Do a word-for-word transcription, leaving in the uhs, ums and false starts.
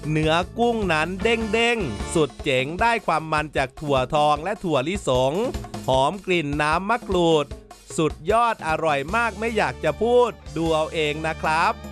เนื้อกุ้งนั้นเด้งๆสุดเจ๋งได้ความมันจากถั่วทองและถั่วลิสงหอมกลิ่นน้ำมะกรูดสุดยอดอร่อยมากไม่อยากจะพูดดูเอาเองนะครับ